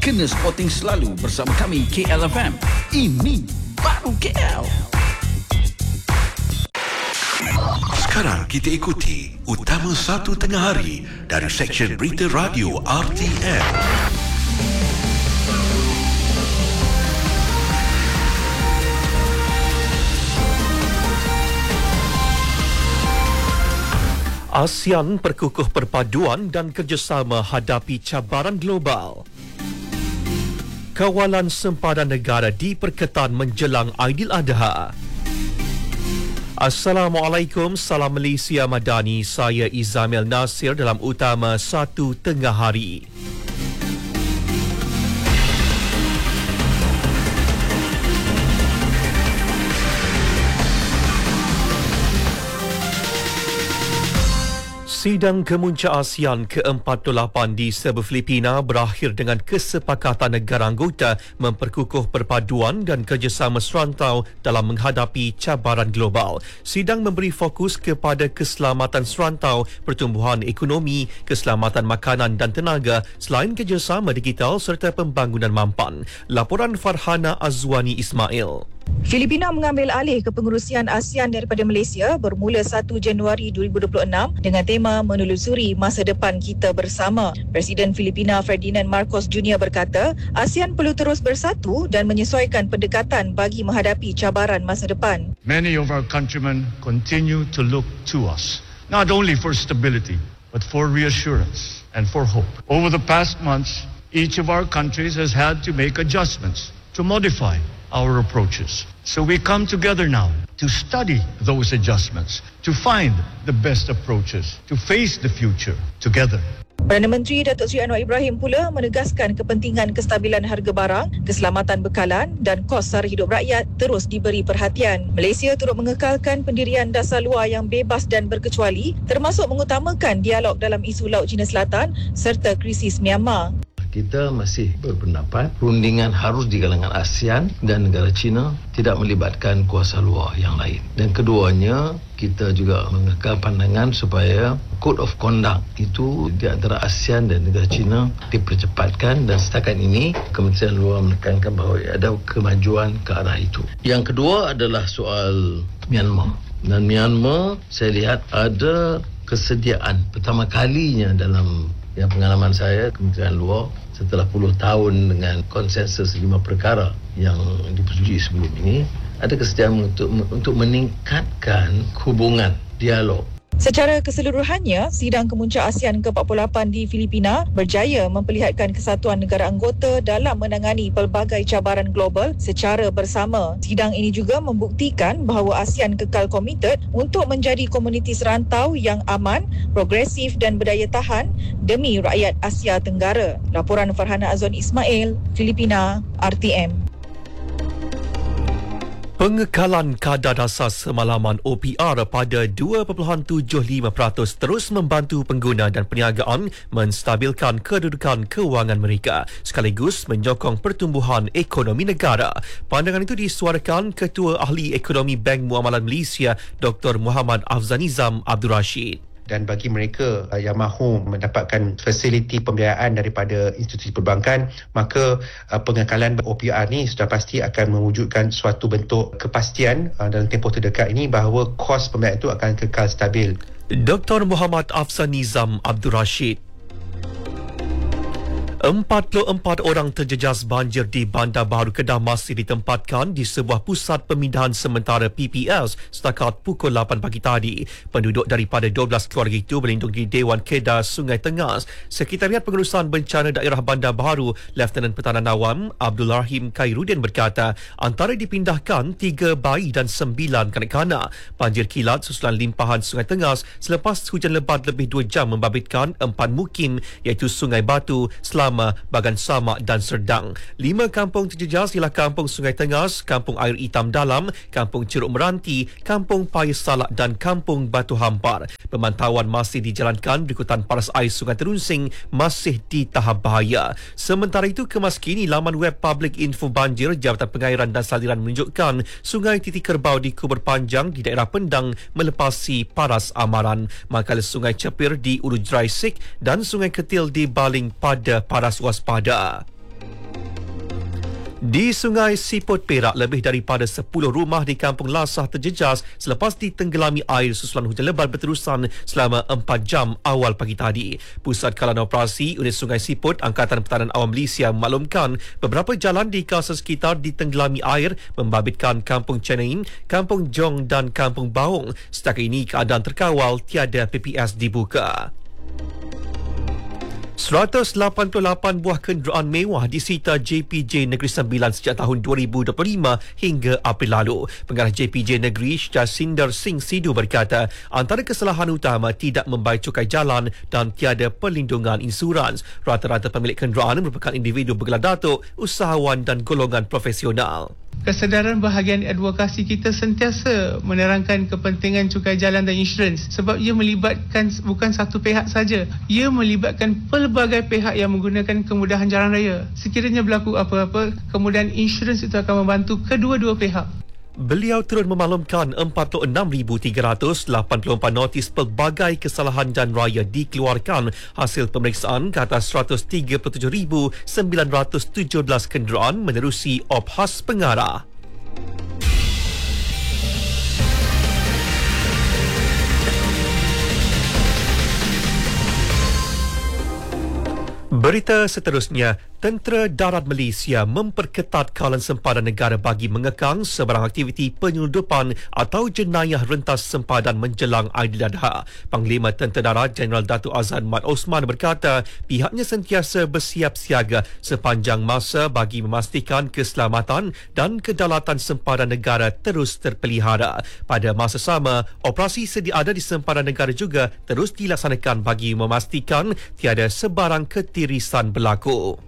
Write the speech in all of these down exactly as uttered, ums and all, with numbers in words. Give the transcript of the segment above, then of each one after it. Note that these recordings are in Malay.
Kena spotting selalu bersama kami K L F M. Ini baru K L. Sekarang kita ikuti Utama Satu Tengah Hari dari Seksyen Berita Radio R T M. ASEAN perkukuh perpaduan dan kerjasama hadapi cabaran global. Kawalan sempadan negara diperketat menjelang Aidiladha. Assalamualaikum, salam Malaysia Madani. Saya Izamil Nasir dalam Utama Satu Tengah Hari. Sidang Kemuncak ASEAN ke empat puluh lapan di Sabah, Filipina berakhir dengan kesepakatan negara anggota memperkukuh perpaduan dan kerjasama serantau dalam menghadapi cabaran global. Sidang memberi fokus kepada keselamatan serantau, pertumbuhan ekonomi, keselamatan makanan dan tenaga selain kerjasama digital serta pembangunan mampan. Laporan Farhana Azwani Ismail. Filipina mengambil alih kepengurusian ASEAN daripada Malaysia bermula satu Januari dua ribu dua puluh enam dengan tema menelusuri masa depan kita bersama. Presiden Filipina Ferdinand Marcos Junior berkata, ASEAN perlu terus bersatu dan menyesuaikan pendekatan bagi menghadapi cabaran masa depan. Many of our countrymen continue to look to us, not only for stability, but for reassurance and for hope. Over the past months, each of our countries has had to make adjustments to modify our approaches. So we come together now to study those adjustments, to find the best approaches, to face the future together. Perdana Menteri Datuk Seri Anwar Ibrahim pula menegaskan kepentingan kestabilan harga barang, keselamatan bekalan dan kos sara hidup rakyat terus diberi perhatian. Malaysia turut mengekalkan pendirian dasar luar yang bebas dan berkecuali, termasuk mengutamakan dialog dalam isu Laut Cina Selatan serta krisis Myanmar. Kita masih berpendapat perundingan harus di kalangan ASEAN dan negara China, tidak melibatkan kuasa luar yang lain. Dan keduanya, kita juga mengekal pandangan supaya Code of Conduct itu di antara ASEAN dan negara China dipercepatkan, dan setakat ini Kementerian Luar menekankan bahawa ada kemajuan ke arah itu. Yang kedua adalah soal Myanmar. Dan Myanmar, saya lihat ada kesediaan pertama kalinya dalam yang pengalaman saya, Kementerian Luar setelah puluh tahun dengan konsensus lima perkara yang dipersetujui sebelum ini, ada kesediaan untuk untuk meningkatkan hubungan dialog. Secara keseluruhannya, Sidang Kemuncak ASEAN ke empat puluh lapan di Filipina berjaya memperlihatkan kesatuan negara anggota dalam menangani pelbagai cabaran global secara bersama. Sidang ini juga membuktikan bahawa ASEAN kekal komited untuk menjadi komuniti serantau yang aman, progresif dan berdaya tahan demi rakyat Asia Tenggara. Laporan Farhana Azwan Ismail, Filipina, R T M. Pengekalan kadar dasar semalaman O P R pada dua perpuluhan tujuh lima peratus terus membantu pengguna dan perniagaan menstabilkan kedudukan kewangan mereka sekaligus menyokong pertumbuhan ekonomi negara. Pandangan itu disuarakan Ketua Ahli Ekonomi Bank Muamalat Malaysia Doktor Muhammad Afzal Nizam Abdul Rashid. Dan bagi mereka uh, yang mahu mendapatkan fasiliti pembiayaan daripada institusi perbankan, maka uh, pengekalan O P R ni sudah pasti akan mewujudkan suatu bentuk kepastian uh, dalam tempoh terdekat ini bahawa kos pembiayaan itu akan kekal stabil. Doktor Muhammad Afzal Nizam Abdul Rashid. empat puluh empat orang terjejas banjir di Bandar Baharu Kedah masih ditempatkan di sebuah pusat pemindahan sementara P P S setakat pukul lapan pagi tadi. Penduduk daripada dua belas keluarga itu berlindung di Dewan Kedah Sungai Tengas. Sekretariat Pengurusan Bencana Daerah Bandar Baharu, Lieutenant Pertahanan Awam Abdul Rahim Khairuddin berkata, antara dipindahkan tiga bayi dan sembilan kanak-kanak. Banjir kilat susulan limpahan Sungai Tengas selepas hujan lebat lebih dua jam membabitkan empat mukim iaitu Sungai Batu, Selama, Bagan Samak dan Serdang. Lima kampung terjejas ialah Kampung Sungai Tengas, Kampung Air Hitam Dalam, Kampung Ceruk Meranti, Kampung Paya Salak dan Kampung Batu Hampar. Pemantauan masih dijalankan berikutan paras air Sungai Terunsing masih di tahap bahaya. Sementara itu, kemas kini laman web Public Info Banjir Jabatan Pengairan dan Saliran menunjukkan Sungai Titi Kerbau di Kubur Panjang di daerah Pendang melepasi paras amaran, manakala Sungai Cepir di Ulu Dry Sik dan Sungai Ketil di Baling pada paras waspada. Di Sungai Siput Perak, lebih daripada sepuluh rumah di Kampung Lasah terjejas selepas ditenggelami air susulan hujan lebat berterusan selama empat jam awal pagi tadi. Pusat Kawalan Operasi Unit Sungai Siput Angkatan Pertahanan Awam Malaysia memaklumkan beberapa jalan di kawasan sekitar ditenggelami air membabitkan Kampung Cenain, Kampung Jong dan Kampung Baung. Setakat ini keadaan terkawal, tiada P P S dibuka. seratus lapan puluh lapan buah kenderaan mewah disita J P J Negeri Sembilan sejak tahun dua ribu dua puluh lima hingga April lalu. Pengarah J P J Negeri Jasinder Singh Sidhu berkata antara kesalahan utama tidak membayar cukai jalan dan tiada perlindungan insurans. Rata-rata pemilik kenderaan merupakan individu bergelar datuk, usahawan dan golongan profesional. Kesedaran bahagian advokasi kita sentiasa menerangkan kepentingan cukai jalan dan insurans sebab ia melibatkan bukan satu pihak saja, ia melibatkan pelbagai pihak yang menggunakan kemudahan jalan raya. Sekiranya berlaku apa-apa, kemudahan insurans itu akan membantu kedua-dua pihak. Beliau turut memaklumkan empat puluh enam ribu tiga ratus lapan puluh empat notis pelbagai kesalahan jalan raya dikeluarkan hasil pemeriksaan ke atas seratus tiga puluh tujuh ribu sembilan ratus tujuh belas kenderaan menerusi Ophas Pengarah. Berita seterusnya, Tentera Darat Malaysia memperketat kawalan sempadan negara bagi mengekang sebarang aktiviti penyelundupan atau jenayah rentas sempadan menjelang Aidiladha. Panglima Tentera Darat Jeneral Datuk Azlan Mat Osman berkata pihaknya sentiasa bersiap siaga sepanjang masa bagi memastikan keselamatan dan kedaulatan sempadan negara terus terpelihara. Pada masa sama, operasi sedia ada di sempadan negara juga terus dilaksanakan bagi memastikan tiada sebarang ketirisan berlaku.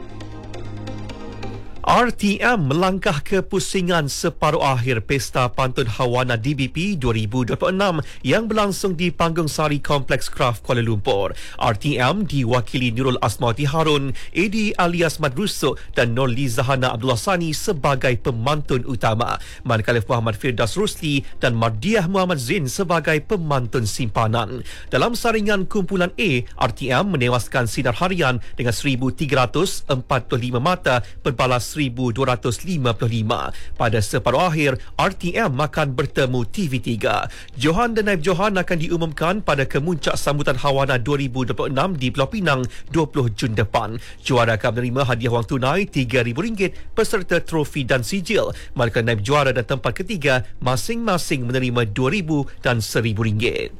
R T M melangkah ke pusingan separuh akhir Pesta Pantun Hawana D B P dua ribu dua puluh enam yang berlangsung di Panggung Sari Kompleks Kraft Kuala Lumpur. R T M diwakili Nurul Asmawati Harun, Edi alias Madrusuk dan Nurli Zahana Abdullah Sani sebagai pemantun utama, manakala Muhammad Firdaus Rusli dan Mardiah Muhammad Zain sebagai pemantun simpanan. Dalam saringan kumpulan A, R T M menewaskan sinar harian dengan seribu tiga ratus empat puluh lima mata berbalas seribu dua ratus lima puluh lima. Pada separuh akhir, R T M akan bertemu T V tiga. Johan dan Naib Johan akan diumumkan pada kemuncak sambutan Hawana dua ribu dua puluh enam di Pulau Pinang dua puluh Jun depan. Juara akan menerima hadiah wang tunai tiga ribu ringgit beserta trofi dan sijil, manakala Naib Juara dan tempat ketiga masing-masing menerima dua ribu dan seribu ringgit.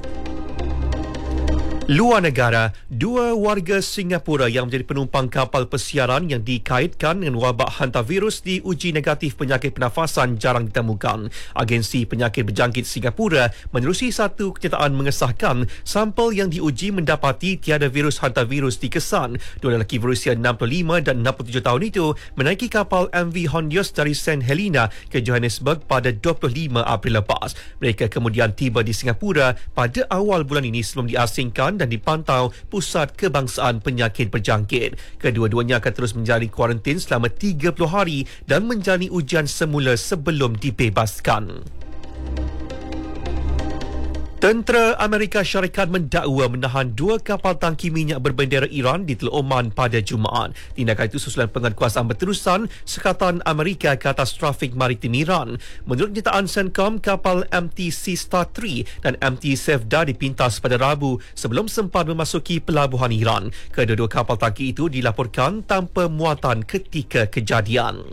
Luar negara, dua warga Singapura yang menjadi penumpang kapal persiaran yang dikaitkan dengan wabak hantavirus diuji negatif penyakit pernafasan jarang ditemukan. Agensi Penyakit Berjangkit Singapura menerusi satu kenyataan mengesahkan sampel yang diuji mendapati tiada virus hantavirus dikesan. Dua lelaki berusia enam puluh lima dan enam puluh tujuh tahun itu menaiki kapal M V Hondius dari Saint Helena ke Johannesburg pada dua puluh lima April lepas. Mereka kemudian tiba di Singapura pada awal bulan ini sebelum diasingkan dan dipantau Pusat Kebangsaan Penyakit Berjangkit. Kedua-duanya akan terus menjalani kuarantin selama tiga puluh hari dan menjalani ujian semula sebelum dibebaskan. Tentera Amerika Syarikat mendakwa menahan dua kapal tangki minyak berbendera Iran di Teluk Oman pada Jumaat. Tindakan itu susulan penguatkuasaan berterusan Sekatan Amerika ke atas trafik maritim Iran. Menurut kenyataan CENTCOM, kapal M T C Star tiga dan M T Sevda dipintas pada Rabu sebelum sempat memasuki pelabuhan Iran. Kedua-dua kapal tangki itu dilaporkan tanpa muatan ketika kejadian.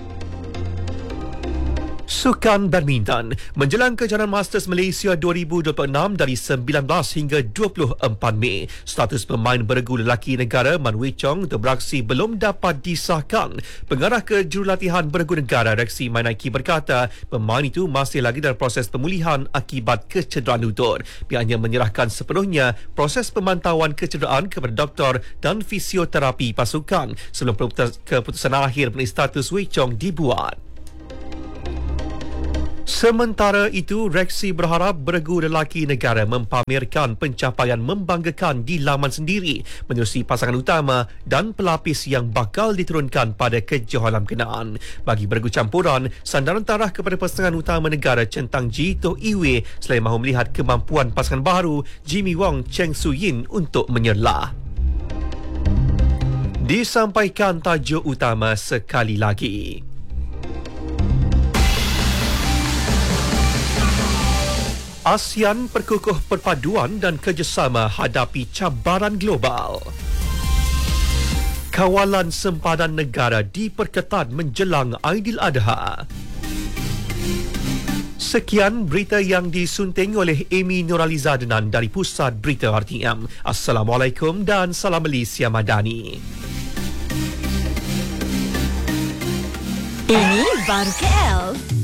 Sukan Badminton menjelang kejohanan Masters Malaysia dua ribu dua puluh enam dari sembilan belas hingga dua puluh empat Mei. Status pemain beregu lelaki negara Man Wei Chong untuk beraksi belum dapat disahkan. Pengarah Kejurulatihan Beregu Negara Reksi Mainaiki berkata pemain itu masih lagi dalam proses pemulihan akibat kecederaan lutut. Pihaknya menyerahkan sepenuhnya proses pemantauan kecederaan kepada doktor dan fisioterapi pasukan sebelum keputusan akhir mengenai status Wei Chong dibuat. Sementara itu, Reksi berharap beregu lelaki negara mempamerkan pencapaian membanggakan di laman sendiri menerusi pasangan utama dan pelapis yang bakal diturunkan pada kejohanan berkenaan. Bagi beregu campuran, sandaran tarah kepada pasangan utama negara centang Ji Toh Iwe selain mahu melihat kemampuan pasangan baru Jimmy Wong Cheng Su Yin untuk menyerlah. Disampaikan tajuk utama sekali lagi. ASEAN perkukuh perpaduan dan kerjasama hadapi cabaran global. Kawalan sempadan negara diperketat menjelang Aidiladha. Sekian berita yang disunting oleh Amy Nuraliza Denan dari Pusat Berita R T M. Assalamualaikum dan salam Malaysia Madani. Ini baru K L.